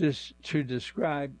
To describe,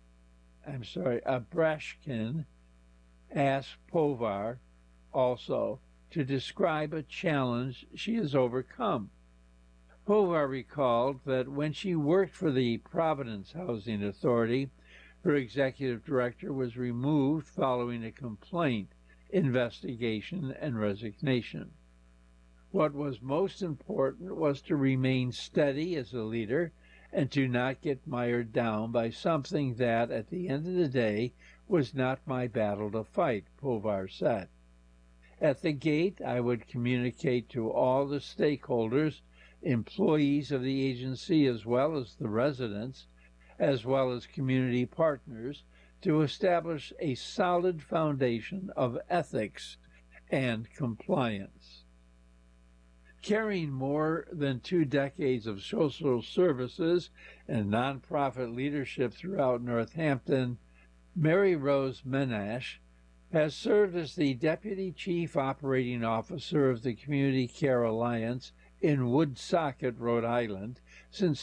Abrashkin asked Povar also to describe a challenge she has overcome. Povar recalled that when she worked for the Providence Housing Authority, her executive director was removed following a complaint, investigation, and resignation. What was most important was to remain steady as a leader and to not get mired down by something that, at the end of the day, was not my battle to fight, Povar said. At the gate, I would communicate to all the stakeholders, employees of the agency as well as the residents, as well as community partners, to establish a solid foundation of ethics and compliance. Carrying more than 2 decades of social services and nonprofit leadership throughout Northampton, Mary Rose Menash has served as the Deputy Chief Operating Officer of the Community Care Alliance in Woonsocket, Rhode Island, since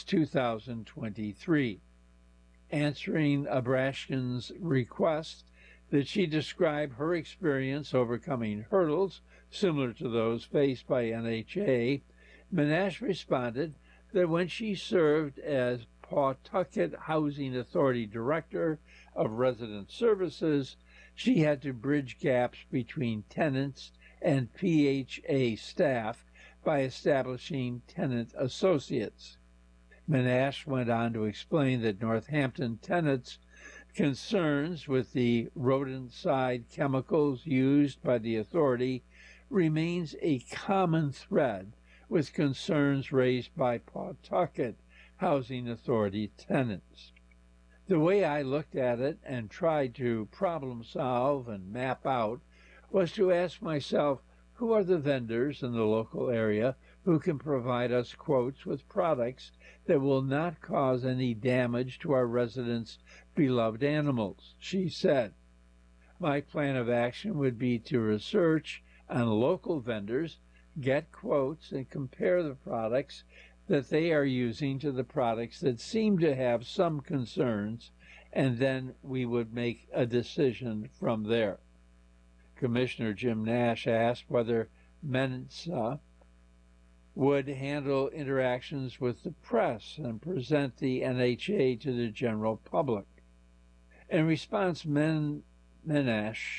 2023. Answering Abrashkin's request that she describe her experience overcoming hurdles similar to those faced by NHA, Menash responded that when she served as Pawtucket Housing Authority Director of Resident Services, she had to bridge gaps between tenants and PHA staff by establishing tenant associates. Menash went on to explain that Northampton tenants' concerns with the rodenticide chemicals used by the authority remains a common thread with concerns raised by Pawtucket Housing Authority tenants. The way I looked at it and tried to problem solve and map out was to ask myself, who are the vendors in the local area who can provide us quotes with products that will not cause any damage to our residents' beloved animals, she said. My plan of action would be to research on local vendors, get quotes, and compare the products that they are using to the products that seem to have some concerns, and then we would make a decision from there. Commissioner Jim Nash asked whether Mensa would handle interactions with the press and present the NHA to the general public. In response, Menash,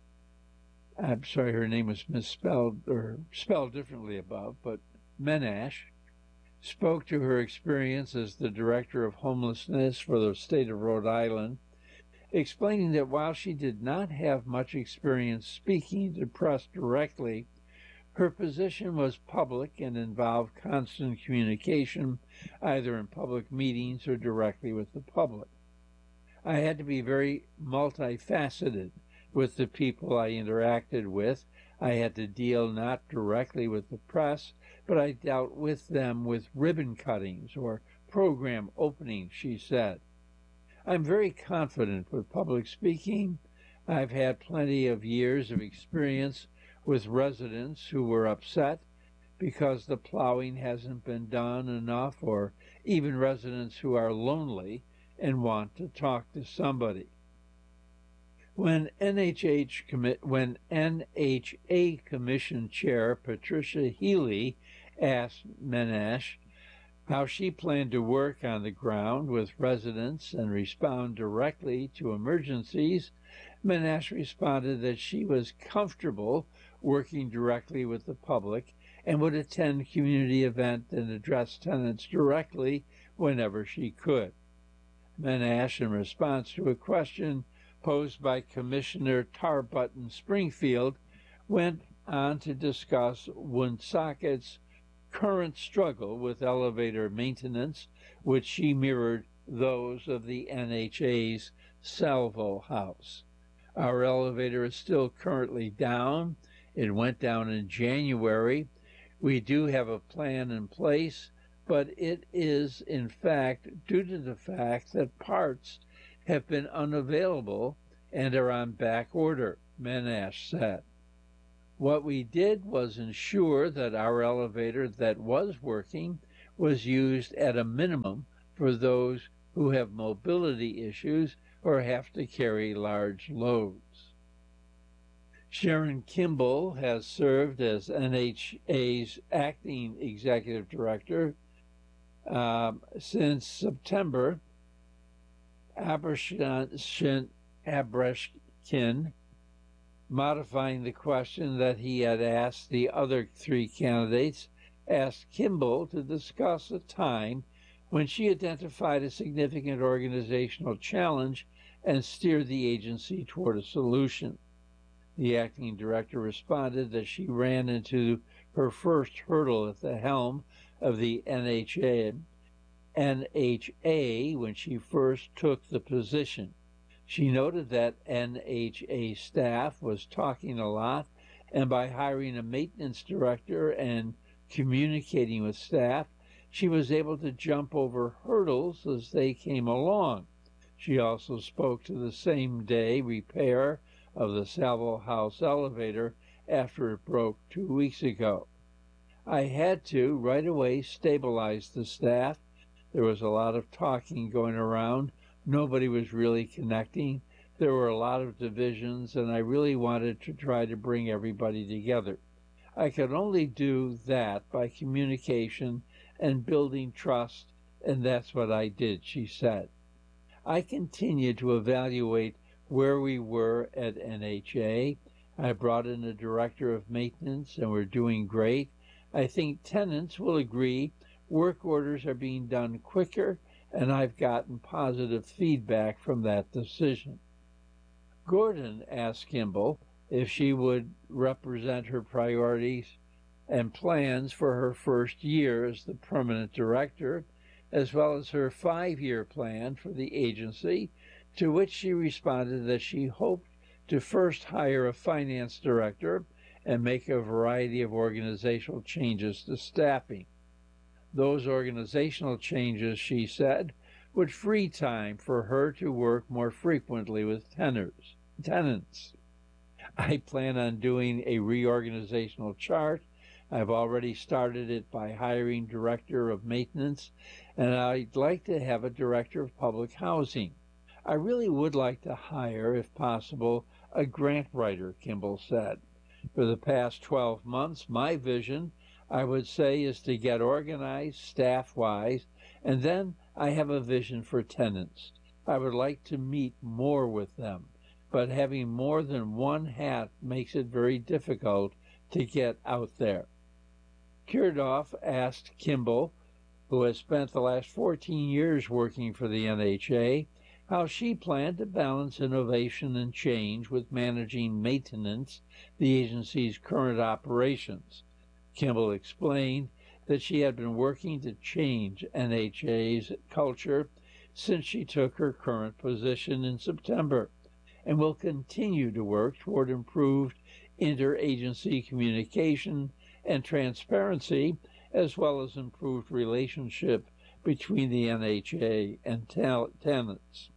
I'm sorry, her name was misspelled or spelled differently above, but Menash spoke to her experience as the Director of Homelessness for the state of Rhode Island, explaining that while she did not have much experience speaking to press directly, her position was public and involved constant communication, either in public meetings or directly with the public. I had to be very multifaceted with the people I interacted with. I had to deal not directly with the press, but I dealt with them with ribbon cuttings or program openings, she said. I'm very confident with public speaking. I've had plenty of years of experience with residents who were upset because the plowing hasn't been done enough, or even residents who are lonely and want to talk to somebody. When NHA Commission Chair Patricia Healy asked Menash how she planned to work on the ground with residents and respond directly to emergencies, Menash responded that she was comfortable working directly with the public and would attend community events and address tenants directly whenever she could. Menash, in response to a question posed by Commissioner Tarbutton Springfield, went on to discuss Woonsocket's current struggle with elevator maintenance, which she mirrored those of the NHA's Salvo House. Our elevator is still currently down. It went down in January. We do have a plan in place, but it is, in fact, due to the fact that parts have been unavailable and are on back order, Menash said. What we did was ensure that our elevator that was working was used at a minimum for those who have mobility issues or have to carry large loads. Sharon Kimball has served as NHA's acting executive director since September. Abreshkin, modifying the question that he had asked the other three candidates, asked Kimball to discuss a time when she identified a significant organizational challenge and steered the agency toward a solution. The acting director responded that she ran into her first hurdle at the helm of the NHA when she first took the position. She noted that NHA staff was talking a lot, and by hiring a maintenance director and communicating with staff, she was able to jump over hurdles as they came along. She also spoke to the same-day repair of the Savile House elevator after it broke 2 weeks ago. I had to, right away, stabilize the staff. There was a lot of talking going around. Nobody was really connecting. There were a lot of divisions, and I really wanted to try to bring everybody together. I could only do that by communication and building trust, and that's what I did, she said. I continued to evaluate where we were at NHA. I brought in a director of maintenance, and we're doing great. I think tenants will agree work orders are being done quicker, and I've gotten positive feedback from that decision. Gordon asked Kimball if she would represent her priorities and plans for her first year as the permanent director, as well as her 5-year plan for the agency, to which she responded that she hoped to first hire a finance director and make a variety of organizational changes to staffing. Those organizational changes, she said, would free time for her to work more frequently with tenants. I plan on doing a reorganizational chart. I've already started it by hiring director of maintenance, and I'd like to have a director of public housing. I really would like to hire, if possible, a grant writer, Kimball said. For the past 12 months, my vision, I would say, is to get organized staff-wise, and then I have a vision for tenants. I would like to meet more with them, but having more than one hat makes it very difficult to get out there. Kirdoff asked Kimball, who has spent the last 14 years working for the NHA, how she planned to balance innovation and change with managing maintenance, the agency's current operations. Kimball explained that she had been working to change NHA's culture since she took her current position in September, and will continue to work toward improved interagency communication and transparency, as well as improved relationship between the NHA and tenants.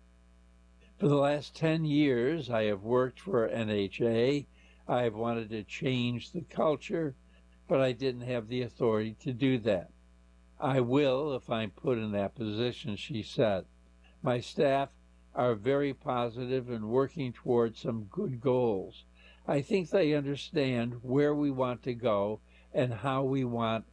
For the last 10 years, I have worked for NHA. I have wanted to change the culture, but I didn't have the authority to do that. I will if I'm put in that position, she said. My staff are very positive and working towards some good goals. I think they understand where we want to go and how we want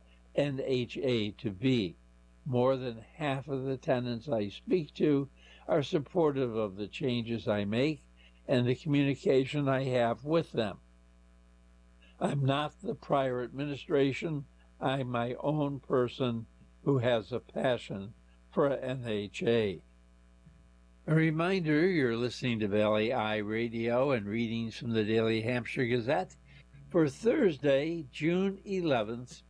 NHA to be. More than half of the tenants I speak to are supportive of the changes I make and the communication I have with them. I'm not the prior administration. I'm my own person who has a passion for NHA. A reminder, you're listening to Valley Eye Radio and readings from the Daily Hampshire Gazette for Thursday, June 11th,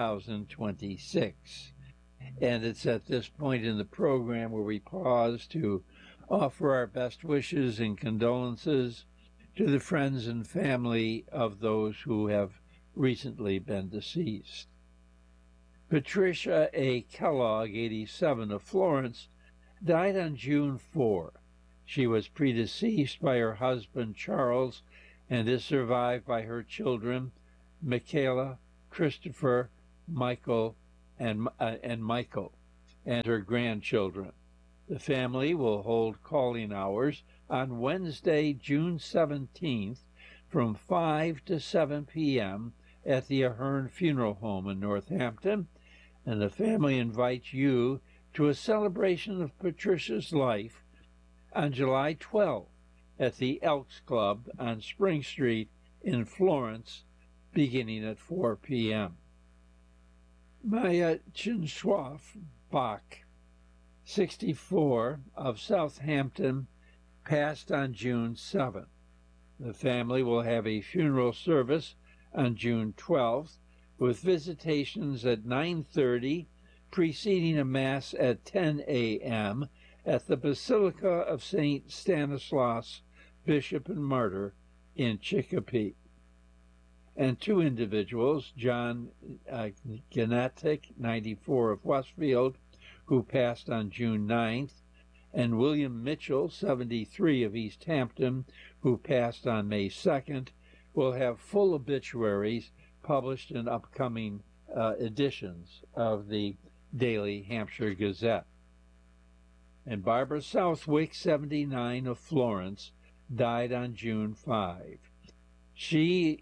2026. And it's at this point in the program where we pause to offer our best wishes and condolences to the friends and family of those who have recently been deceased. Patricia A. Kellogg, 87, of Florence, died on June 4. She was predeceased by her husband, Charles, and is survived by her children, Michaela, Christopher, Michael, and Michael, and her grandchildren. The family will hold calling hours on Wednesday, June 17th from 5 to 7 p.m. at the Ahern Funeral Home in Northampton, and the family invites you to a celebration of Patricia's life on July 12th at the Elks Club on Spring Street in Florence, beginning at 4 p.m. Maya Chinswaff Bach, 64, of Southampton, passed on June 7th. The family will have a funeral service on June 12th with visitations at 9:30, preceding a Mass at 10 a.m. at the Basilica of St. Stanislaus, Bishop and Martyr in Chicopee. And two individuals, John Genetic, 94, of Westfield, who passed on June 9th, and William Mitchell, 73, of East Hampton, who passed on May 2nd, will have full obituaries published in upcoming editions of the Daily Hampshire Gazette. And Barbara Southwick, 79, of Florence, died on June 5. She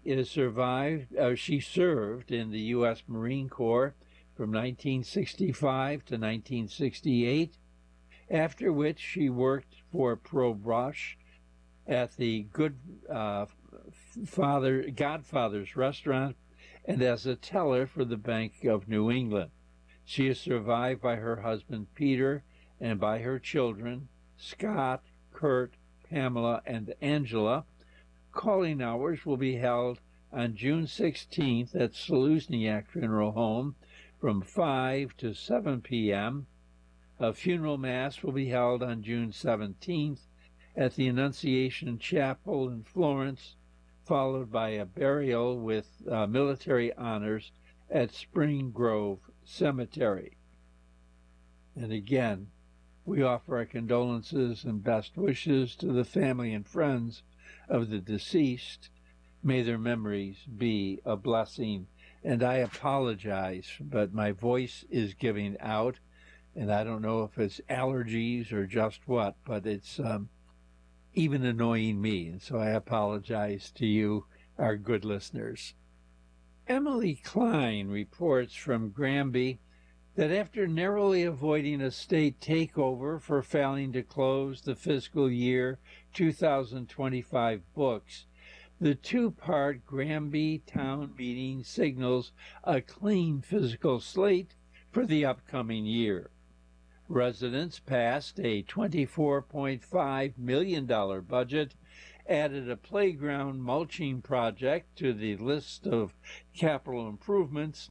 served in the U.S. Marine Corps from 1965 to 1968, after which she worked for Pro-Brush at the Godfather's restaurant and as a teller for the Bank of New England. She is survived by her husband Peter and by her children Scott, Kurt, Pamela, and Angela. Calling hours will be held on June 16th at Seluzniak Funeral Home from 5 to 7 p.m. A funeral mass will be held on June 17th at the Annunciation Chapel in Florence, followed by a burial with military honors at Spring Grove Cemetery. And again, we offer our condolences and best wishes to the family and friends of the deceased. May their memories be a blessing. And I apologize, but my voice is giving out, and I don't know if it's allergies or just what, but it's even annoying me, and so I apologize to you, our good listeners. Emily Klein reports from Granby that after narrowly avoiding a state takeover for failing to close the fiscal year 2025 books, the two-part Granby town meeting signals a clean fiscal slate for the upcoming year. Residents passed a $24.5 million budget, added a playground mulching project to the list of capital improvements,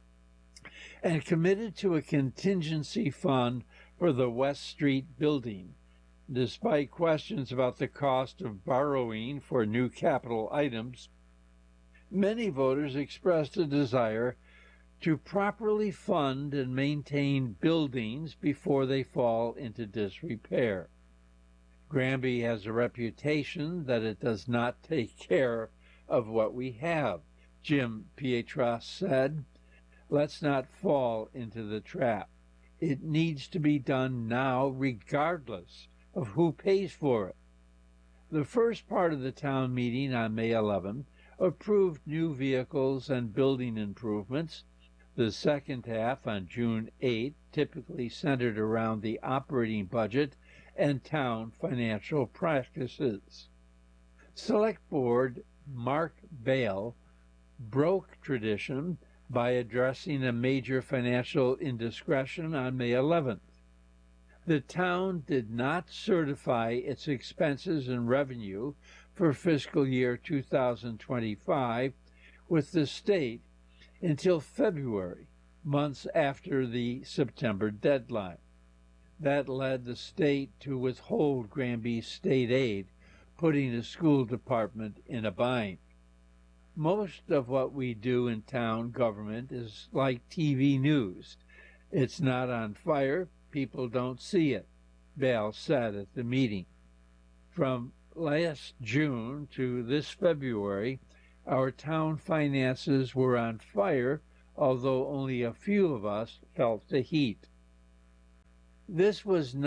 and committed to a contingency fund for the West Street building. Despite questions about the cost of borrowing for new capital items, many voters expressed a desire to properly fund and maintain buildings before they fall into disrepair. Granby has a reputation that it does not take care of what we have. Jim Pietras said, "Let's not fall into the trap. It needs to be done now regardless of who pays for it." The first part of the town meeting on May 11 approved new vehicles and building improvements. The second half on June 8 typically centered around the operating budget and town financial practices. Select Board Mark Bale broke tradition by addressing a major financial indiscretion on May 11th. The town did not certify its expenses and revenue for fiscal year 2025 with the state until February, months after the September deadline. That led the state to withhold Granby's state aid, putting the school department in a bind. Most of what we do in town government is like TV news. It's not on fire, people don't see it, Bale said at the meeting. From last June to this February, our town finances were on fire, although only a few of us felt the heat. This was not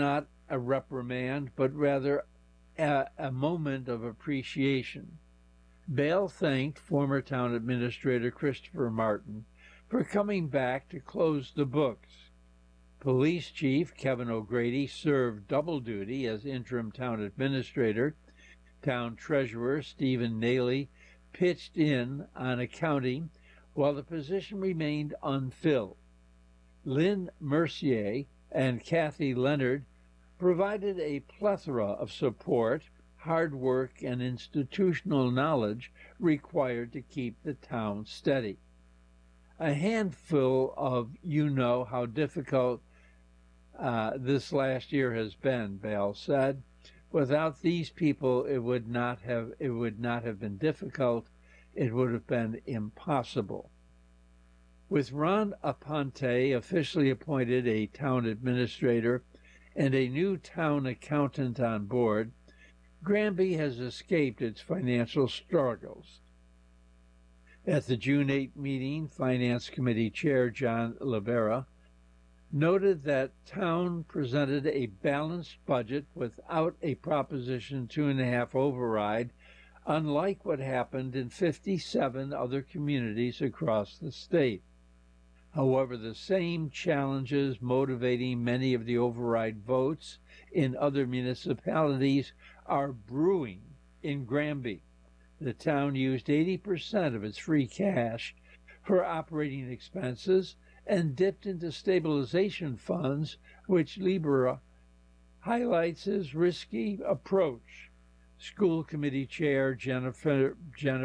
a reprimand, but rather a moment of appreciation. Bale thanked former town administrator Christopher Martin for coming back to close the books. Police Chief Kevin O'Grady served double duty as interim town administrator. Town Treasurer Stephen Naley pitched in on accounting while the position remained unfilled. Lynn Mercier and Kathy Leonard provided a plethora of support, hard work, and institutional knowledge required to keep the town steady. A handful of you know how difficult this last year has been, Bale said. Without these people, it would not have been difficult. It would have been impossible. With Ron Aponte officially appointed a town administrator and a new town accountant on board, Granby has escaped its financial struggles. At the June 8 meeting, Finance Committee Chair John Libera noted that town presented a balanced budget without a Proposition 2.5 override, unlike what happened in 57 other communities across the state. However, the same challenges motivating many of the override votes in other municipalities are brewing in Granby. The town used 80% of its free cash for operating expenses and dipped into stabilization funds, which Libera highlights as risky approach. School Committee Chair Jennifer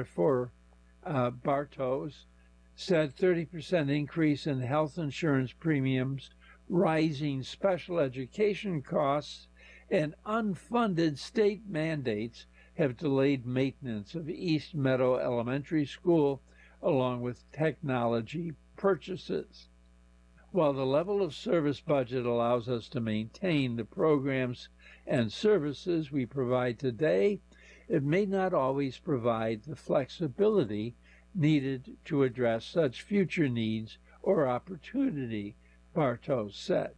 Bartos said 30% increase in health insurance premiums, rising special education costs, and unfunded state mandates have delayed maintenance of East Meadow Elementary School along with technology purchases. While the level of service budget allows us to maintain the programs and services we provide today, it may not always provide the flexibility needed to address such future needs or opportunity, Bartos said.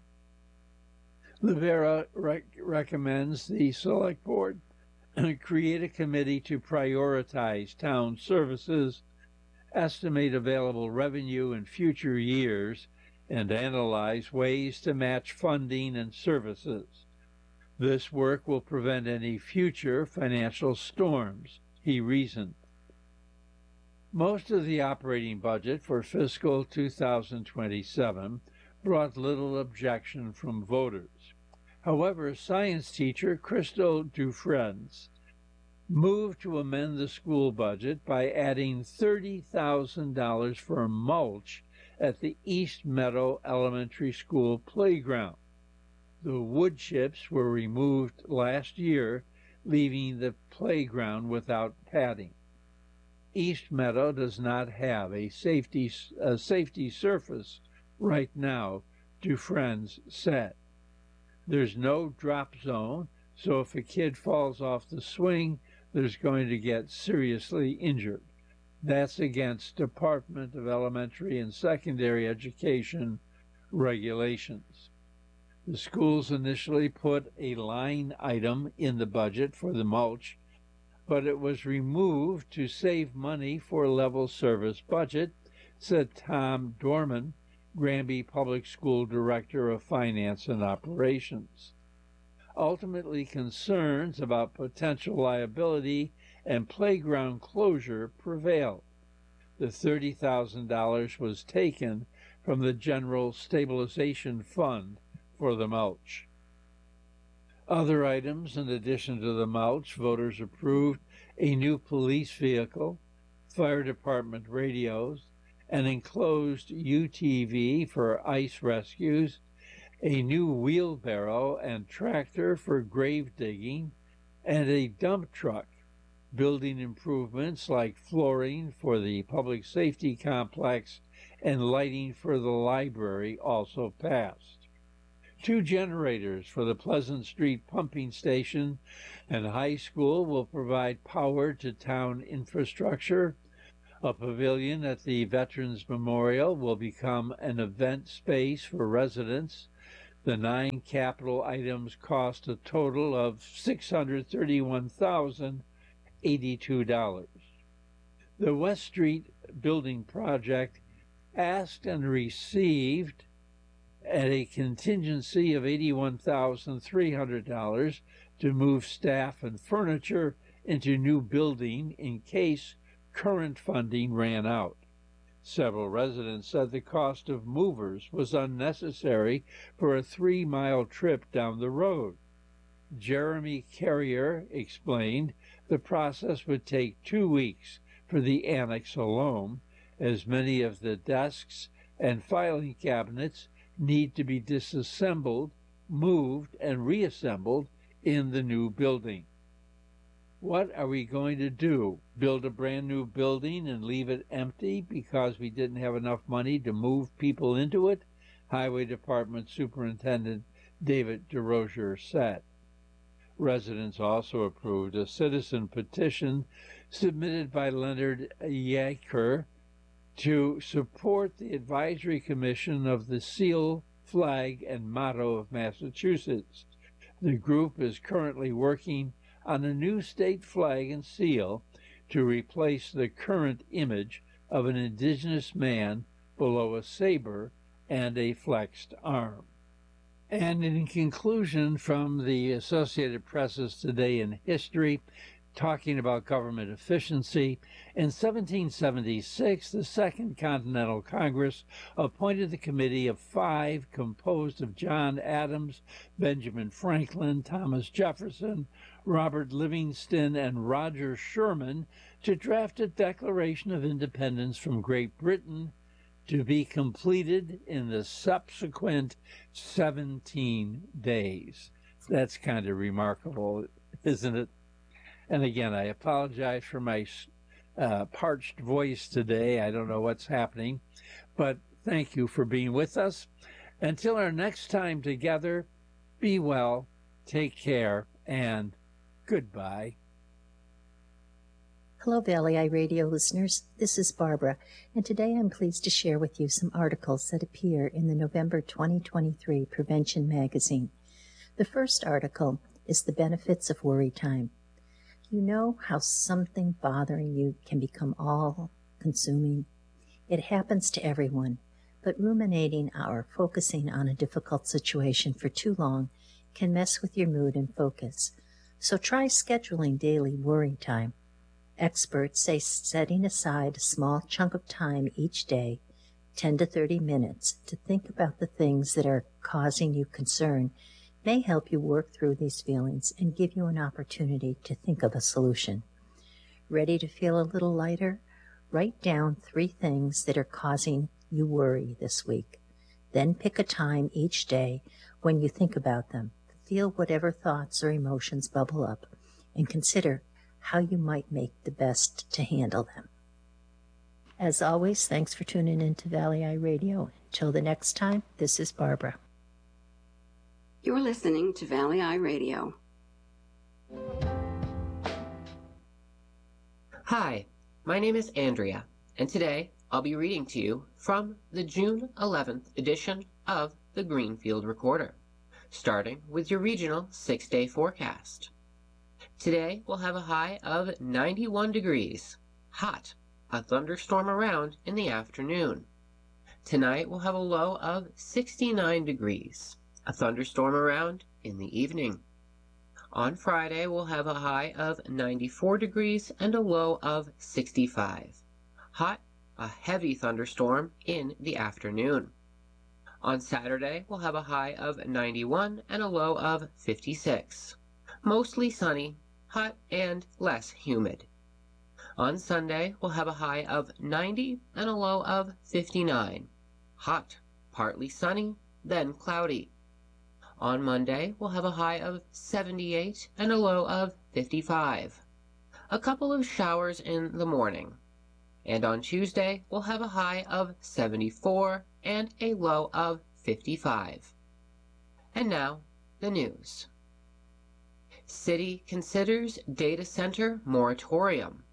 Libera recommends the Select Board create a committee to prioritize town services, estimate available revenue in future years, and analyze ways to match funding and services. This work will prevent any future financial storms, he reasoned. Most of the operating budget for fiscal 2027 brought little objection from voters. However, science teacher Crystal Dufresne moved to amend the school budget by adding $30,000 for mulch at the East Meadow Elementary School playground. The wood chips were removed last year, leaving the playground without padding. East Meadow does not have a safety surface right now, Dufresne said. There's no drop zone, so if a kid falls off the swing, there's going to get seriously injured. That's against Department of Elementary and Secondary Education regulations. The schools initially put a line item in the budget for the mulch, but it was removed to save money for level service budget, said Tom Dorman, Granby Public School Director of Finance and Operations. Ultimately, concerns about potential liability and playground closure prevailed. The $30,000 was taken from the General Stabilization Fund for the mulch. Other items in addition to the mulch, voters approved a new police vehicle, fire department radios, an enclosed UTV for ice rescues, a new wheelbarrow and tractor for grave digging, and a dump truck. Building improvements like flooring for the public safety complex and lighting for the library also passed. 2 generators for the Pleasant Street pumping station and high school will provide power to town infrastructure. A pavilion at the Veterans Memorial will become an event space for residents. The 9 capital items cost a total of $631,082. The West Street building project asked and received at a contingency of $81,300 to move staff and furniture into new building in case current funding ran out. Several residents said the cost of movers was unnecessary for a 3-mile trip down the road. Jeremy Carrier explained the process would take 2 weeks for the annex alone, as many of the desks and filing cabinets need to be disassembled, moved, and reassembled in the new building. What are we going to do? Build a brand new building and leave it empty because we didn't have enough money to move people into it? Highway Department Superintendent David DeRozier said. Residents also approved a citizen petition submitted by Leonard Yeaker to support the Advisory Commission of the Seal, Flag, and Motto of Massachusetts. The group is currently working on a new state flag and seal to replace the current image of an indigenous man below a saber and a flexed arm. And in conclusion, from the Associated Press's Today in History, talking about government efficiency, in 1776, the Second Continental Congress appointed the committee of 5 composed of John Adams, Benjamin Franklin, Thomas Jefferson, Robert Livingston, and Roger Sherman to draft a Declaration of Independence from Great Britain to be completed in the subsequent 17 days. That's kind of remarkable, isn't it? And again, I apologize for my parched voice today. I don't know what's happening, but thank you for being with us. Until our next time together, be well, take care, and goodbye. Hello, Valley Eye Radio listeners. This is Barbara, and today I'm pleased to share with you some articles that appear in the November 2023 Prevention Magazine. The first article is The Benefits of Worry Time. You know how something bothering you can become all-consuming? It happens to everyone, but ruminating or focusing on a difficult situation for too long can mess with your mood and focus. So try scheduling daily worry time. Experts say setting aside a small chunk of time each day, 10 to 30 minutes, to think about the things that are causing you concern may help you work through these feelings and give you an opportunity to think of a solution. Ready to feel a little lighter? Write down 3 things that are causing you worry this week. Then pick a time each day when you think about them. Feel whatever thoughts or emotions bubble up and consider how you might make the best to handle them. As always, thanks for tuning in to Valley Eye Radio. Until the next time, this is Barbara. You're listening to Valley Eye Radio. Hi, my name is Andrea, and today I'll be reading to you from the June 11th edition of the Greenfield Recorder, starting with your regional 6-day forecast. Today we'll have a high of 91 degrees, hot, a thunderstorm around in the afternoon. Tonight we'll have a low of 69 degrees, a thunderstorm around in the evening. On Friday, we'll have a high of 94 degrees and a low of 65. Hot, a heavy thunderstorm in the afternoon. On Saturday, we'll have a high of 91 and a low of 56. Mostly sunny, hot, and less humid. On Sunday, we'll have a high of 90 and a low of 59. Hot, partly sunny, then cloudy. On Monday, we'll have a high of 78 and a low of 55. A couple of showers in the morning. And on Tuesday, we'll have a high of 74 and a low of 55. And now, the news. City considers data center moratorium.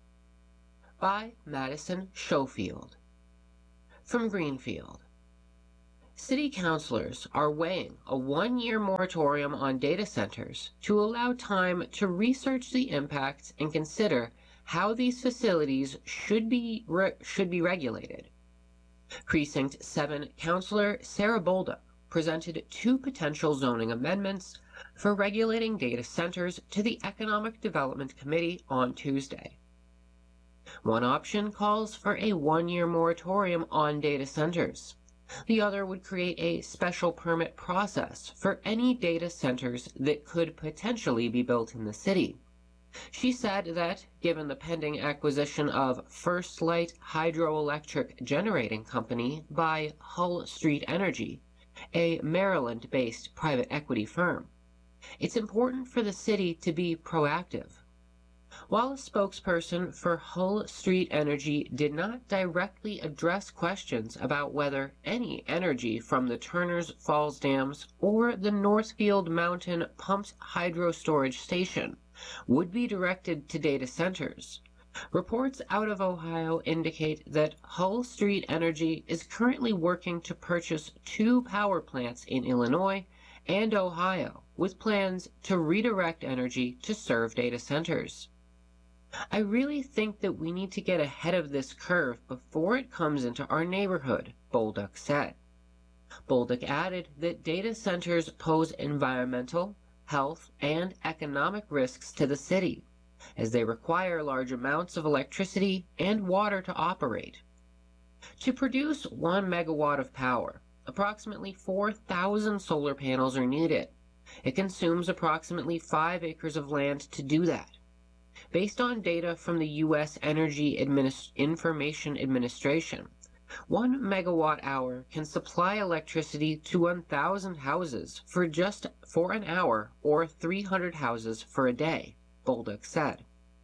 By Madison Schofield. From Greenfield. City councilors are weighing a one-year moratorium on data centers to allow time to research the impacts and consider how these facilities should be regulated. Precinct 7 Councilor Sarah Bolduc presented two potential zoning amendments for regulating data centers to the Economic Development Committee on Tuesday. One option calls for a one-year moratorium on data centers. The other would create a special permit process for any data centers that could potentially be built in the city. She said that, given the pending acquisition of First Light Hydroelectric Generating Company by Hull Street Energy, a Maryland-based private equity firm, it's important for the city to be proactive. While a spokesperson for Hull Street Energy did not directly address questions about whether any energy from the Turners Falls dams or the Northfield Mountain Pumped Hydro Storage Station would be directed to data centers, reports out of Ohio indicate that Hull Street Energy is currently working to purchase two power plants in Illinois and Ohio, with plans to redirect energy to serve data centers. I really think that we need to get ahead of this curve before it comes into our neighborhood, Bolduc said. Bolduc added that data centers pose environmental, health, and economic risks to the city, as they require large amounts of electricity and water to operate. To produce 1 megawatt of power, approximately 4,000 solar panels are needed. It consumes approximately 5 acres of land to do that. Based on data from the U.S. Energy Information Administration, 1 megawatt hour can supply electricity to 1,000 houses for an hour or 300 houses for a day, Bolduc said.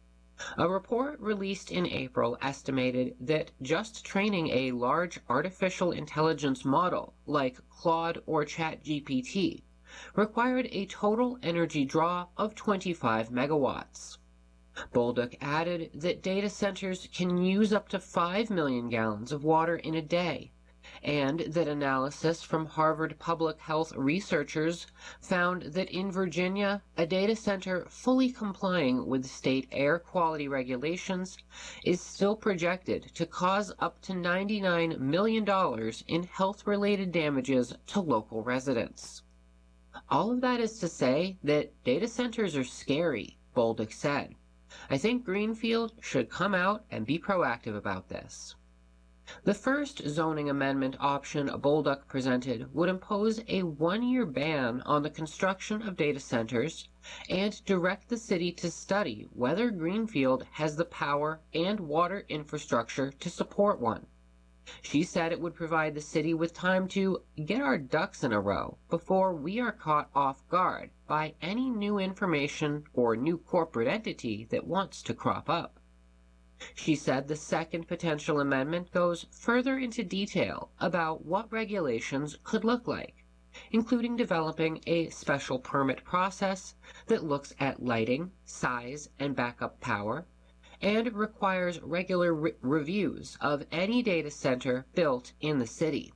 A report released in April estimated that just training a large artificial intelligence model like Claude or ChatGPT required a total energy draw of 25 megawatts. Bolduc added that data centers can use up to 5 million gallons of water in a day, and that analysis from Harvard Public Health researchers found that in Virginia, a data center fully complying with state air quality regulations is still projected to cause up to $99 million in health-related damages to local residents. All of that is to say that data centers are scary, Bolduc said. I think Greenfield should come out and be proactive about this. The first zoning amendment option Bolduc presented would impose a one-year ban on the construction of data centers and direct the city to study whether Greenfield has the power and water infrastructure to support one. She said it would provide the city with time to get our ducks in a row before we are caught off guard by any new information or new corporate entity that wants to crop up. She said the second potential amendment goes further into detail about what regulations could look like, including developing a special permit process that looks at lighting, size, and backup power, and requires regular reviews of any data center built in the city.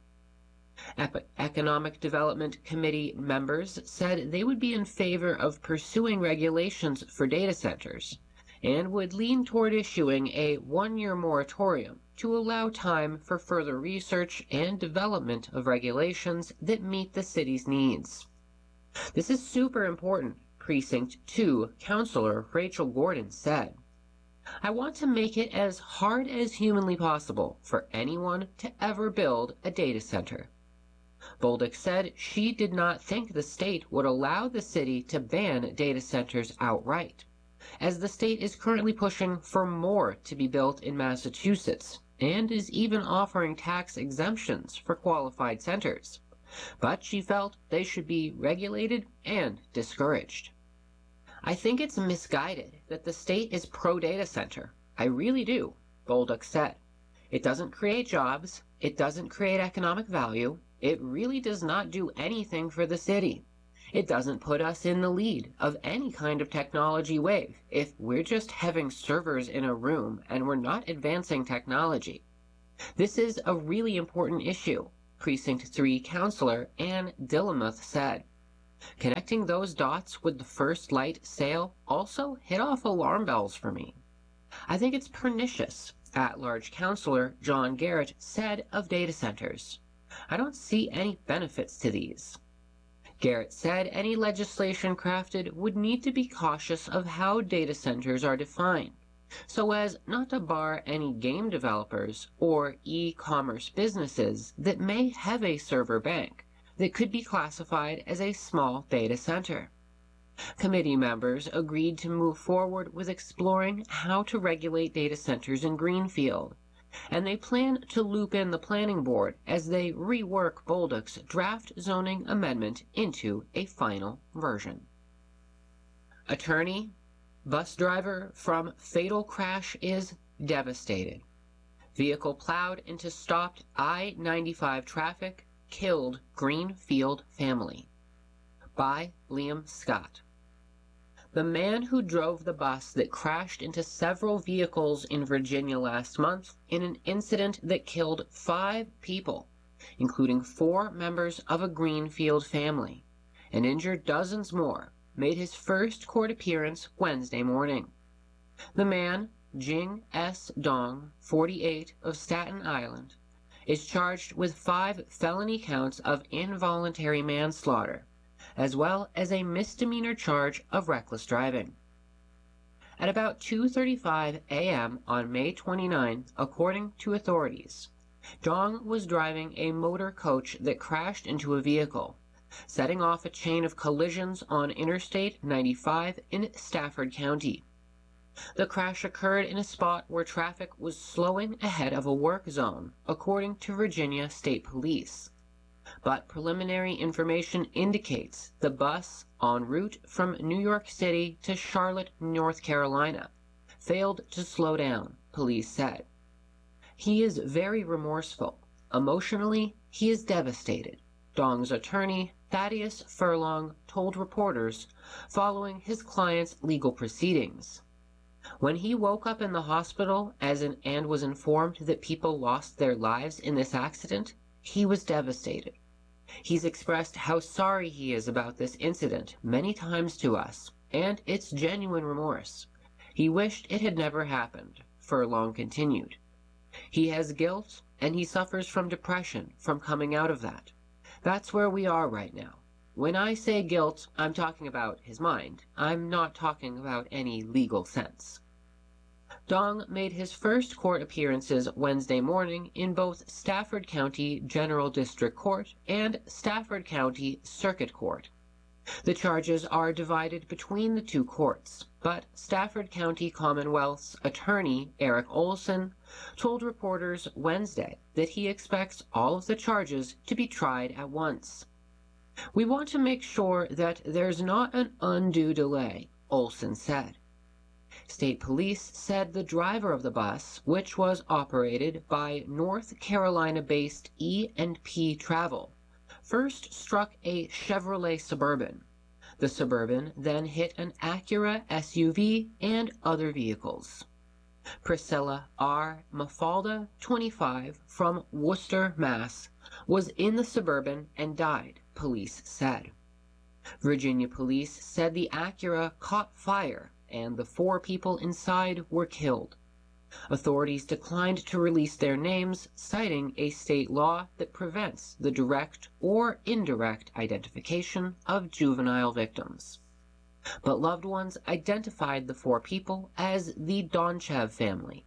Economic Development Committee members said they would be in favor of pursuing regulations for data centers and would lean toward issuing a one-year moratorium to allow time for further research and development of regulations that meet the city's needs. This is super important, Precinct 2 Councilor Rachel Gordon said. I want to make it as hard as humanly possible for anyone to ever build a data center. Bolduc said she did not think the state would allow the city to ban data centers outright, as the state is currently pushing for more to be built in Massachusetts and is even offering tax exemptions for qualified centers. But she felt they should be regulated and discouraged. I think it's misguided that the state is pro-data center. I really do, Bolduc said. It doesn't create jobs. It doesn't create economic value. It really does not do anything for the city. It doesn't put us in the lead of any kind of technology wave if we're just having servers in a room and we're not advancing technology. This is a really important issue. Precinct 3 Councillor Anne Dillamuth said. Connecting those dots with the First Light sale also hit off alarm bells for me. I think it's pernicious, at-large Councillor John Garrett said of data centers. I don't see any benefits to these. Garrett said any legislation crafted would need to be cautious of how data centers are defined, so as not to bar any game developers or e-commerce businesses that may have a server bank that could be classified as a small data center. Committee members agreed to move forward with exploring how to regulate data centers in Greenfield, and they plan to loop in the planning board as they rework Bolduc's draft zoning amendment into a final version. Attorney, bus driver from fatal crash is devastated. Vehicle plowed into stopped I-95 traffic, killed Greenfield family. By Liam Scott. The man who drove the bus that crashed into several vehicles in Virginia last month in an incident that killed 5 people, including 4 members of a Greenfield family, and injured dozens more, made his first court appearance Wednesday morning. The man, Jing S. Dong, 48, of Staten Island, is charged with 5 felony counts of involuntary manslaughter, as well as a misdemeanor charge of reckless driving. At about 2:35 a.m. on May 29, according to authorities, Dong was driving a motor coach that crashed into a vehicle, setting off a chain of collisions on Interstate 95 in Stafford County. The crash occurred in a spot where traffic was slowing ahead of a work zone, according to Virginia State Police. But preliminary information indicates the bus en route from New York City to Charlotte, North Carolina, failed to slow down, police said. He is very remorseful. Emotionally, he is devastated, Dong's attorney, Thaddeus Furlong, told reporters following his client's legal proceedings. When he woke up in the hospital and was informed that people lost their lives in this accident, he was devastated. He's expressed how sorry he is about this incident many times to us, and it's genuine remorse. He wished it had never happened, Furlong continued. He has guilt, and he suffers from depression from coming out of that. That's where we are right now. When I say guilt, I'm talking about his mind. I'm not talking about any legal sense. Dong made his first court appearances Wednesday morning in both Stafford County General District Court and Stafford County Circuit Court. The charges are divided between the 2 courts, but Stafford County Commonwealth's attorney, Eric Olson, told reporters Wednesday that he expects all of the charges to be tried at once. We want to make sure that there's not an undue delay, Olson said. State police said the driver of the bus, which was operated by North Carolina-based E&P Travel, first struck a Chevrolet Suburban. The Suburban then hit an Acura SUV and other vehicles. Priscilla R. Mafalda, 25, from Worcester, Mass., was in the Suburban and died, police said. Virginia police said the Acura caught fire and the 4 people inside were killed. Authorities declined to release their names, citing a state law that prevents the direct or indirect identification of juvenile victims. But loved ones identified the 4 people as the Donchev family.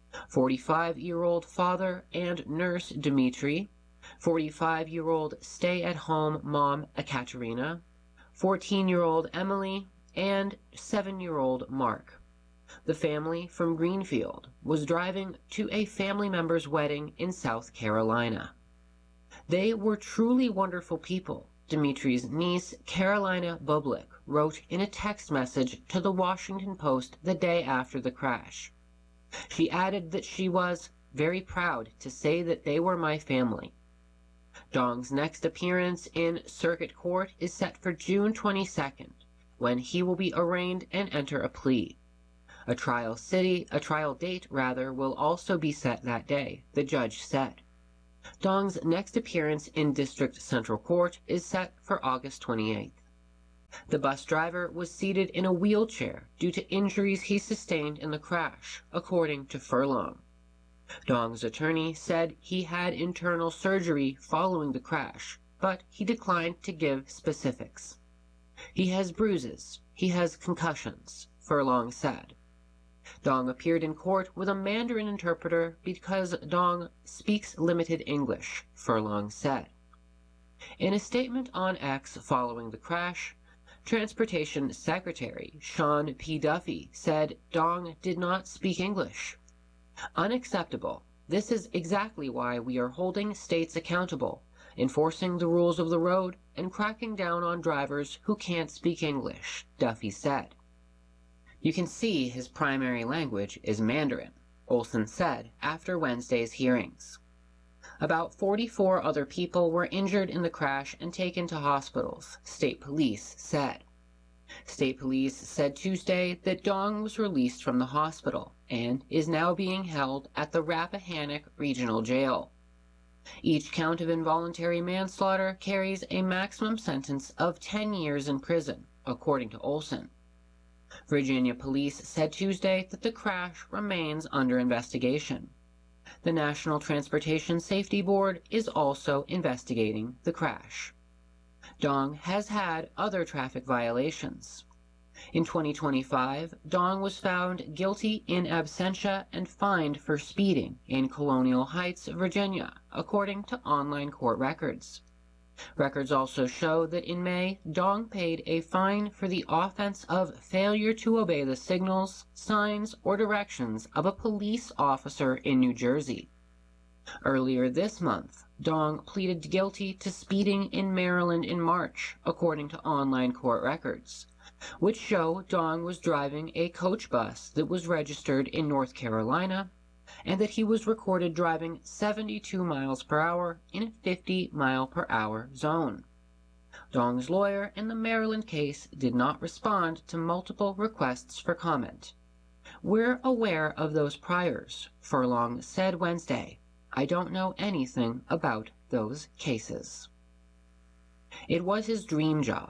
45-year-old father and nurse Dmitry, 45-year-old stay-at-home mom Ekaterina, 14-year-old Emily, and 7-year-old Mark. The family from Greenfield was driving to a family member's wedding in South Carolina. They were truly wonderful people, Dmitry's niece Carolina Bublik wrote in a text message to the Washington Post the day after the crash. She added that she was very proud to say that they were my family. Dong's next appearance in Circuit Court is set for June 22nd, when he will be arraigned and enter a plea. A trial date will also be set that day, the judge said. Dong's next appearance in District Central Court is set for August 28th. The bus driver was seated in a wheelchair due to injuries he sustained in the crash, according to Furlong. Dong's attorney said he had internal surgery following the crash, but he declined to give specifics. He has bruises. He has concussions, Furlong said. Dong appeared in court with a Mandarin interpreter because Dong speaks limited English, Furlong said. In a statement on X following the crash, Transportation Secretary Sean P. Duffy said Dong did not speak English. Unacceptable. This is exactly why we are holding states accountable, enforcing the rules of the road, and cracking down on drivers who can't speak English, Duffy said. You can see his primary language is Mandarin, Olson said after Wednesday's hearings. About 44 other people were injured in the crash and taken to hospitals, state police said. State police said Tuesday that Dong was released from the hospital and is now being held at the Rappahannock Regional Jail. Each count of involuntary manslaughter carries a maximum sentence of 10 years in prison, according to Olson. Virginia police said Tuesday that the crash remains under investigation. The National Transportation Safety Board is also investigating the crash. Dong has had other traffic violations. In 2025, Dong was found guilty in absentia and fined for speeding in Colonial Heights, Virginia, according to online court records. Records also show that in May, Dong paid a fine for the offense of failure to obey the signals, signs, or directions of a police officer in New Jersey. Earlier this month, Dong pleaded guilty to speeding in Maryland in March, according to online court records, which show Dong was driving a coach bus that was registered in North Carolina, and that he was recorded driving 72 miles per hour in a 50-mile-per-hour zone. Dong's lawyer in the Maryland case did not respond to multiple requests for comment. We're aware of those priors, Furlong said Wednesday. I don't know anything about those cases. It was his dream job.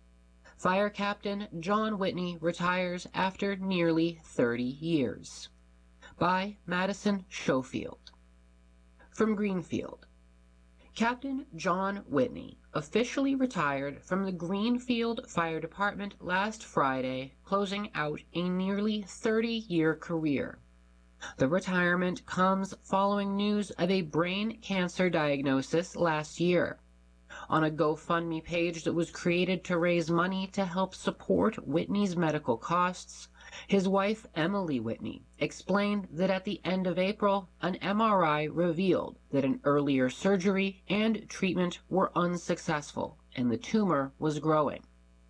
Fire Captain John Whitney retires after nearly 30 years. By Madison Schofield. From Greenfield. Captain John Whitney officially retired from the Greenfield Fire Department last Friday, closing out a nearly 30-year career. The retirement comes following news of a brain cancer diagnosis last year. On a GoFundMe page that was created to raise money to help support Whitney's medical costs, his wife, Emily Whitney, explained that at the end of April, an MRI revealed that an earlier surgery and treatment were unsuccessful, and the tumor was growing.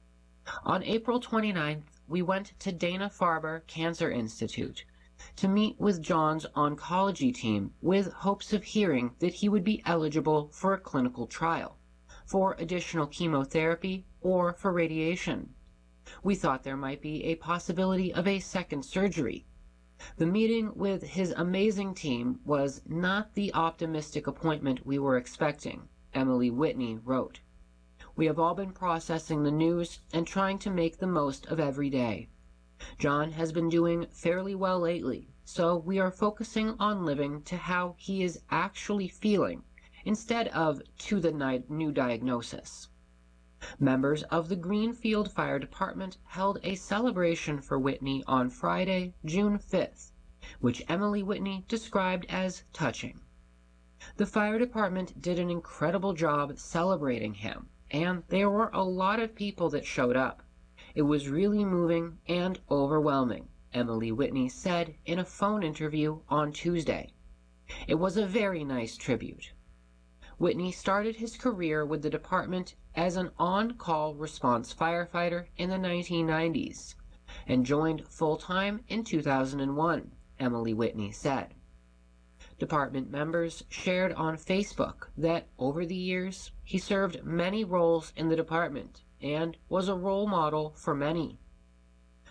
On April 29th, we went to Dana-Farber Cancer Institute to meet with John's oncology team with hopes of hearing that he would be eligible for a clinical trial, for additional chemotherapy, or for radiation. We thought there might be a possibility of a second surgery. The meeting with his amazing team was not the optimistic appointment we were expecting, Emily Whitney wrote. We have all been processing the news and trying to make the most of every day. John has been doing fairly well lately, so we are focusing on living to how he is actually feeling instead of to the new diagnosis. Members of the Greenfield Fire Department held a celebration for Whitney on Friday, June 5th, which Emily Whitney described as touching. The fire department did an incredible job celebrating him, and there were a lot of people that showed up. It was really moving and overwhelming, Emily Whitney said in a phone interview on Tuesday. It was a very nice tribute. Whitney started his career with the department as an on-call response firefighter in the 1990s and joined full-time in 2001, Emily Whitney said. Department members shared on Facebook that over the years he served many roles in the department and was a role model for many.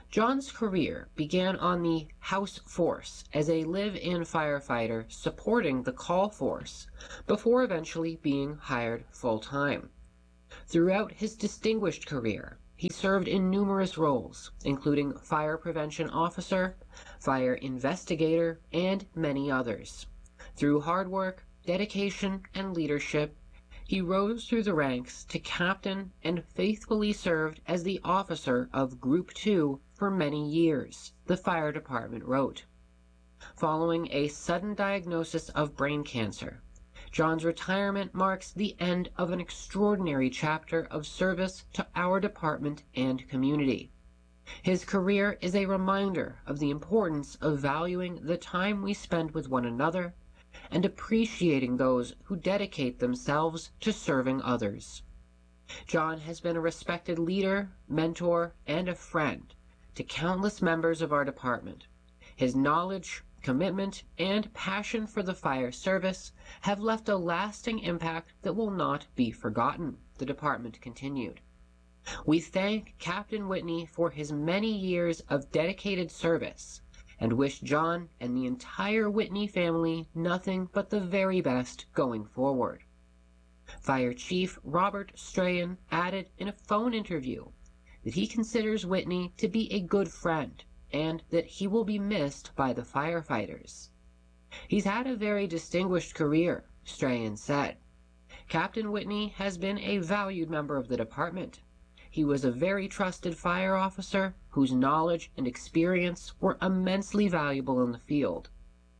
John's career began on the House Force as a live-in firefighter supporting the call force before eventually being hired full-time. Throughout his distinguished career, he served in numerous roles, including fire prevention officer, fire investigator, and many others. Through hard work, dedication, and leadership, he rose through the ranks to captain and faithfully served as the officer of Group 2 for many years, the fire department wrote. Following a sudden diagnosis of brain cancer, John's retirement marks the end of an extraordinary chapter of service to our department and community. His career is a reminder of the importance of valuing the time we spend with one another and appreciating those who dedicate themselves to serving others. John has been a respected leader, mentor, and a friend to countless members of our department. His knowledge, commitment, and passion for the fire service have left a lasting impact that will not be forgotten, the department continued. We thank Captain Whitney for his many years of dedicated service and wish John and the entire Whitney family nothing but the very best going forward. Fire Chief Robert Strahan added in a phone interview that he considers Whitney to be a good friend and that he will be missed by the firefighters. He's had a very distinguished career, Strahan said. Captain Whitney has been a valued member of the department. He was a very trusted fire officer whose knowledge and experience were immensely valuable in the field.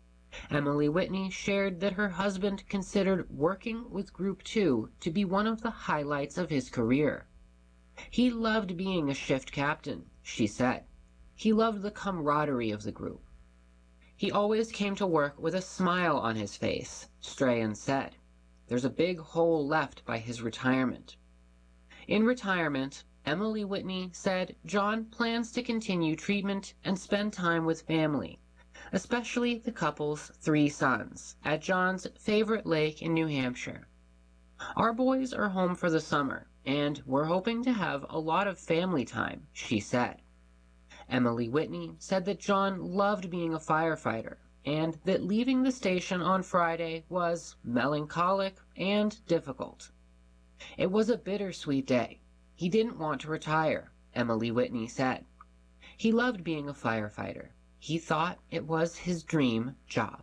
Emily Whitney shared that her husband considered working with Group 2 to be one of the highlights of his career. He loved being a shift captain, she said. He loved the camaraderie of the group. He always came to work with a smile on his face, Strahan said. There's a big hole left by his retirement. In retirement, Emily Whitney said John plans to continue treatment and spend time with family, especially the couple's 3 sons, at John's favorite lake in New Hampshire. Our boys are home for the summer, and we're hoping to have a lot of family time, she said. Emily Whitney said that John loved being a firefighter and that leaving the station on Friday was melancholic and difficult. It was a bittersweet day. He didn't want to retire, Emily Whitney said. He loved being a firefighter. He thought it was his dream job.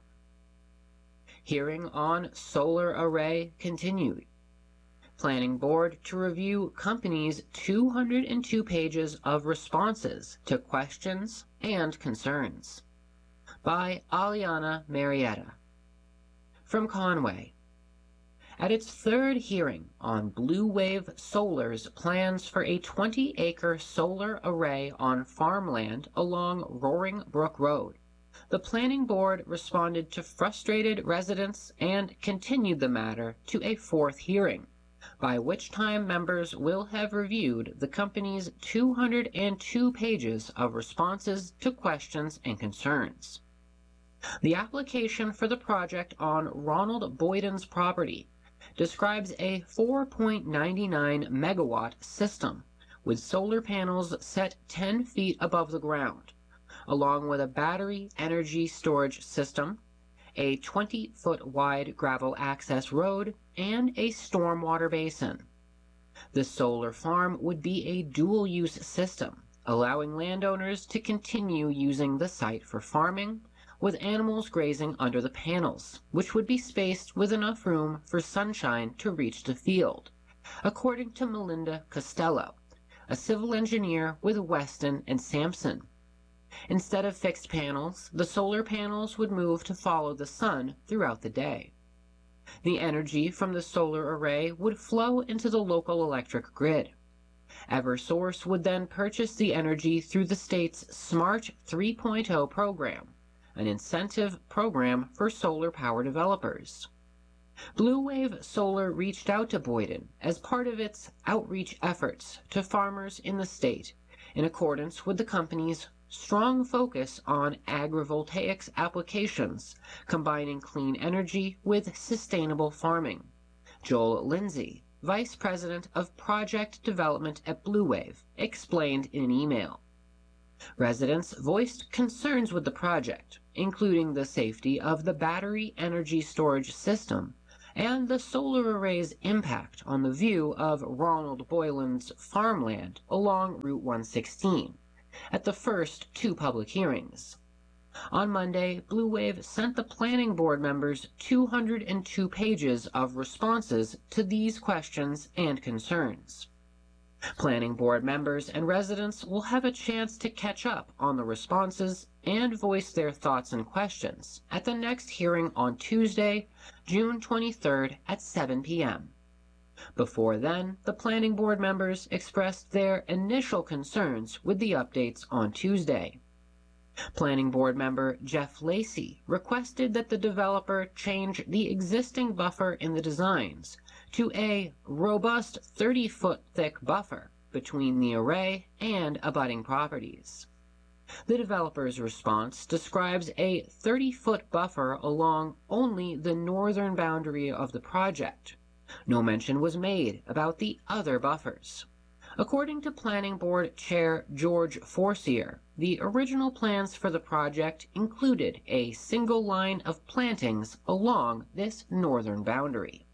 Hearing on solar array continued. Planning board to review company's 202 pages of responses to questions and concerns. By Aliana Marietta. From Conway. At its 3rd hearing on Blue Wave Solar's plans for a 20-acre solar array on farmland along Roaring Brook Road, the planning board responded to frustrated residents and continued the matter to a 4th hearing, by which time members will have reviewed the company's 202 pages of responses to questions and concerns. The application for the project on Ronald Boyden's property describes a 4.99 megawatt system with solar panels set 10 feet above the ground, along with a battery energy storage system, a 20-foot wide gravel access road, and a stormwater basin. The solar farm would be a dual-use system, allowing landowners to continue using the site for farming, with animals grazing under the panels, which would be spaced with enough room for sunshine to reach the field, according to Melinda Costello, a civil engineer with Weston and Sampson. Instead of fixed panels, the solar panels would move to follow the sun throughout the day. The energy from the solar array would flow into the local electric grid. Eversource would then purchase the energy through the state's Smart 3.0 program, an incentive program for solar power developers. Blue Wave Solar reached out to Boyden as part of its outreach efforts to farmers in the state, in accordance with the company's strong focus on agrivoltaics applications, combining clean energy with sustainable farming. Joel Lindsay, Vice President of Project Development at Blue Wave, explained in an email. Residents voiced concerns with the project, including the safety of the battery energy storage system and the solar array's impact on the view of Ronald Boylan's farmland along Route 116 at the first two public hearings. On Monday, Blue Wave sent the planning board members 202 pages of responses to these questions and concerns. Planning board members and residents will have a chance to catch up on the responses and voice their thoughts and questions at the next hearing on Tuesday, June 23rd at 7 p.m. Before then, the planning board members expressed their initial concerns with the updates on Tuesday. Planning board member Jeff Lacey requested that the developer change the existing buffer in the designs to a robust 30-foot thick buffer between the array and abutting properties. The developer's response describes a 30-foot buffer along only the northern boundary of the project. No mention was made about the other buffers. According to Planning Board Chair George Forcier, the original plans for the project included a single line of plantings along this northern boundary.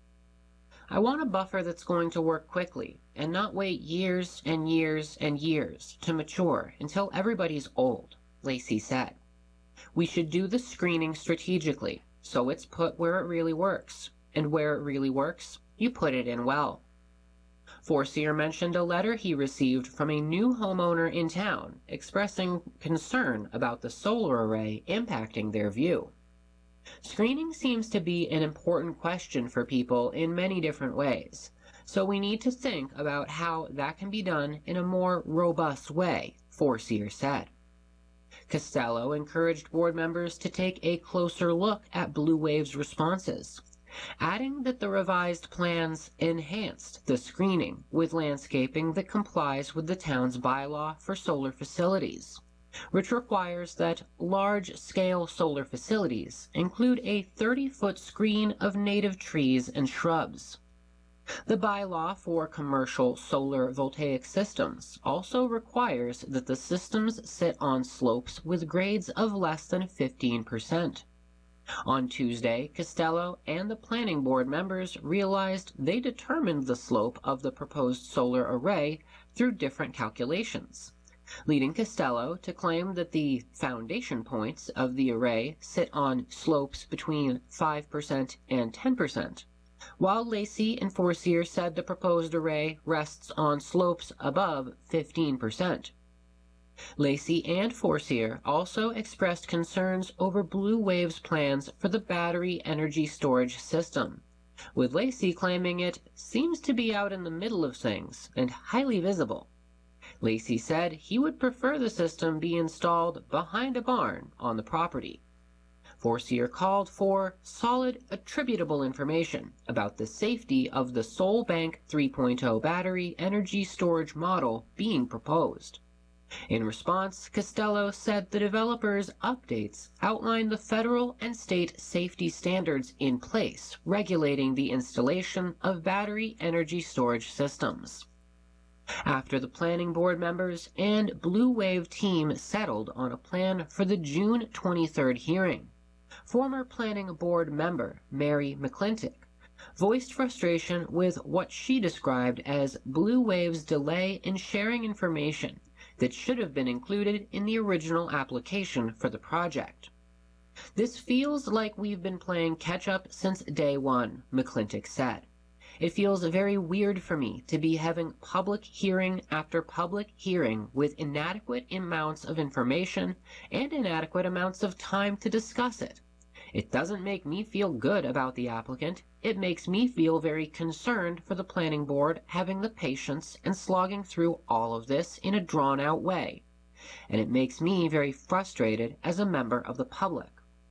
I want a buffer that's going to work quickly and not wait years and years and years to mature until everybody's old, Lacey said. We should do the screening strategically, so it's put where it really works. And where it really works, you put it in well. Forcier mentioned a letter he received from a new homeowner in town expressing concern about the solar array impacting their view. Screening seems to be an important question for people in many different ways, so we need to think about how that can be done in a more robust way, Forcier said. Costello encouraged board members to take a closer look at Blue Wave's responses, adding that the revised plans enhanced the screening with landscaping that complies with the town's bylaw for solar facilities, which requires that large-scale solar facilities include a 30-foot screen of native trees and shrubs. The bylaw for commercial solar voltaic systems also requires that the systems sit on slopes with grades of less than 15%. On Tuesday, Costello and the planning board members realized they determined the slope of the proposed solar array through different calculations, leading Costello to claim that the foundation points of the array sit on slopes between 5% and 10%, while Lacey and Forcier said the proposed array rests on slopes above 15%. Lacey and Forcier also expressed concerns over Blue Wave's plans for the battery energy storage system, with Lacey claiming it seems to be out in the middle of things and highly visible. Lacey said he would prefer the system be installed behind a barn on the property. Forcier called for solid, attributable information about the safety of the SolBank 3.0 battery energy storage model being proposed. In response, Costello said the developer's updates outline the federal and state safety standards in place regulating the installation of battery energy storage systems. After the planning board members and Blue Wave team settled on a plan for the June 23rd hearing, former planning board member Mary McClintock voiced frustration with what she described as Blue Wave's delay in sharing information that should have been included in the original application for the project. This feels like we've been playing catch-up since day one, McClintock said. It feels very weird for me to be having public hearing after public hearing with inadequate amounts of information and inadequate amounts of time to discuss it. It doesn't make me feel good about the applicant. It makes me feel very concerned for the planning board having the patience and slogging through all of this in a drawn-out way. And it makes me very frustrated as a member of the public.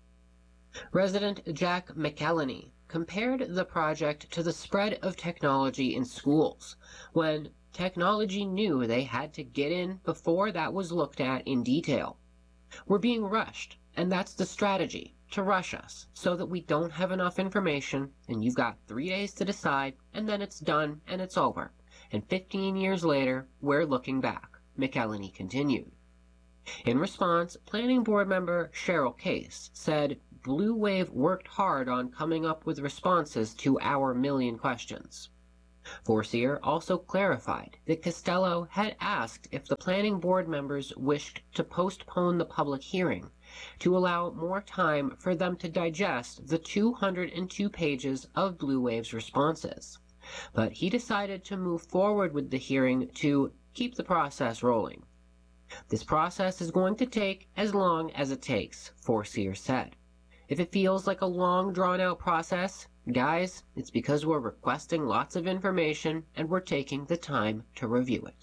Resident Jack McElhenney compared the project to the spread of technology in schools, when technology knew they had to get in before that was looked at in detail. We're being rushed, and that's the strategy, to rush us, so that we don't have enough information, and you've got 3 days to decide, and then it's done, and it's over. And 15 years later, we're looking back, McElhenney continued. In response, Planning Board member Cheryl Case said Blue Wave worked hard on coming up with responses to our million questions. Forcier also clarified that Costello had asked if the Planning Board members wished to postpone the public hearing to allow more time for them to digest the 202 pages of Blue Wave's responses, but he decided to move forward with the hearing to keep the process rolling. This process is going to take as long as it takes, Forcier said. If it feels like a long, drawn-out process, guys, it's because we're requesting lots of information and we're taking the time to review it.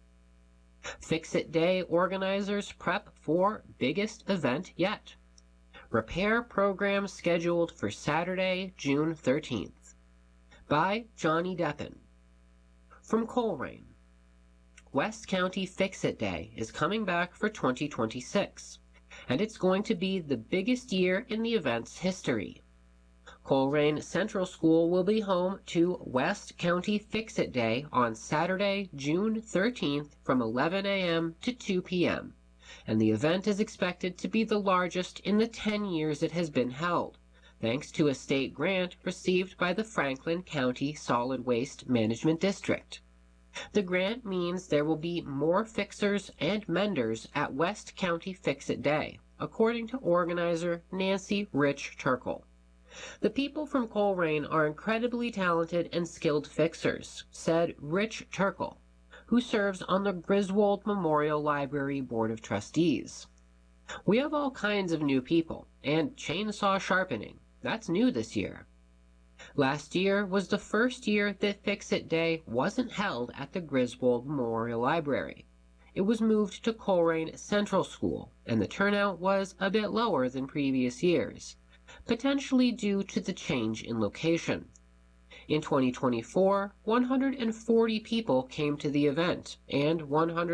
Fix-It Day organizers prep for biggest event yet. Repair program scheduled for Saturday, June 13th. By Johnny Deppen. From Colerain. West County Fix-It Day is coming back for 2026, and it's going to be the biggest year in the event's history. Colerain Central School will be home to West County Fix-It Day on Saturday, June 13th from 11 a.m. to 2 p.m., and the event is expected to be the largest in the 10 years it has been held, thanks to a state grant received by the Franklin County Solid Waste Management District. The grant means there will be more fixers and menders at West County Fix-It Day, according to organizer Nancy Rich Turkle. The people from Colerain are incredibly talented and skilled fixers, said Rich Turkle, who serves on the Griswold Memorial Library Board of Trustees. We have all kinds of new people, and chainsaw sharpening. That's new this year. Last year was the first year that Fix-It Day wasn't held at the Griswold Memorial Library. It was moved to Colerain Central School, and the turnout was a bit lower than previous years, potentially due to the change in location. In 2024, 140 people came to the event, and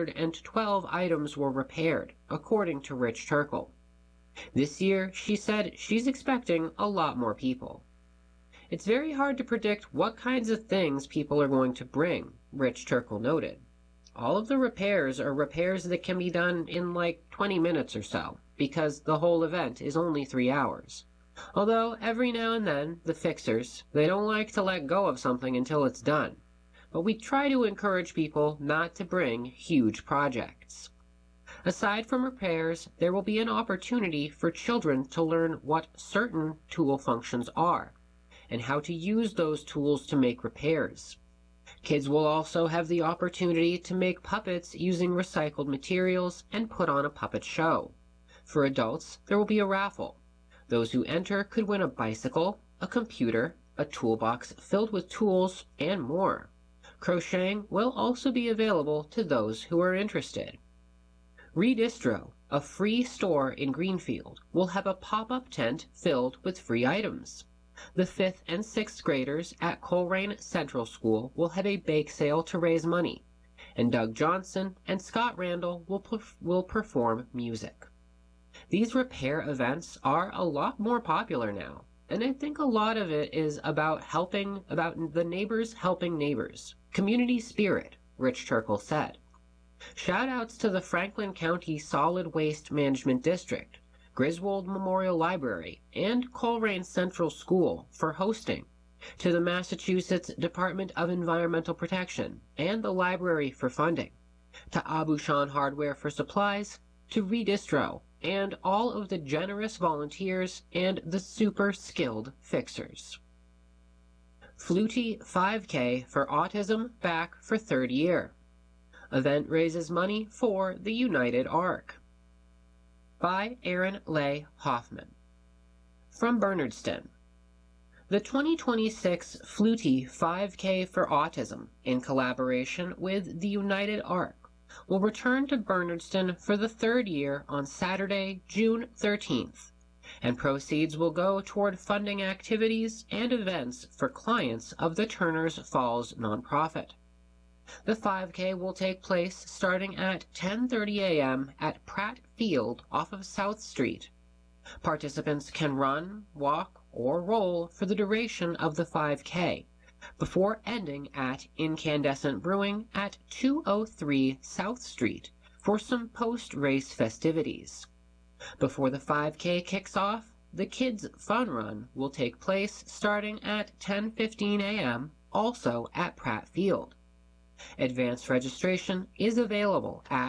112 items were repaired, according to Rich Turkle. This year, she said she's expecting a lot more people. It's very hard to predict what kinds of things people are going to bring, Rich Turkle noted. All of the repairs are repairs that can be done in like 20 minutes or so, because the whole event is only 3 hours. Although every now and then, the fixers, they don't like to let go of something until it's done. But we try to encourage people not to bring huge projects. Aside from repairs, there will be an opportunity for children to learn what certain tool functions are, and how to use those tools to make repairs. Kids will also have the opportunity to make puppets using recycled materials and put on a puppet show. For adults, there will be a raffle. Those who enter could win a bicycle, a computer, a toolbox filled with tools, and more. Crocheting will also be available to those who are interested. Redistro, a free store in Greenfield, will have a pop-up tent filled with free items. The 5th and 6th graders at Colerain Central School will have a bake sale to raise money, and Doug Johnson and Scott Randall will perform music. These repair events are a lot more popular now, and I think a lot of it is about the neighbors helping neighbors. Community spirit, Rich Turkle said. Shout-outs to the Franklin County Solid Waste Management District, Griswold Memorial Library, and Colerain Central School for hosting, to the Massachusetts Department of Environmental Protection and the Library for funding, to Abushan Hardware for supplies, to Redistro, and all of the generous volunteers and the super skilled fixers. Flutie 5K for Autism back for 3rd year. Event raises money for the United Arc. By Aaron Leigh Hoffman. From Bernardston. The 2026 Flutie 5K for Autism, in collaboration with the United Arc, will return to Bernardston for the 3rd year on Saturday, June 13th, and proceeds will go toward funding activities and events for clients of the Turner's Falls nonprofit. The 5K will take place starting at 10:30 a.m. at Pratt Field off of South Street. Participants can run, walk, or roll for the duration of the 5K, before ending at Incandescent Brewing at 203 South Street for some post-race festivities. Before the 5K kicks off, the Kids Fun Run will take place starting at 10:15 a.m., also at Pratt Field. Advanced registration is available at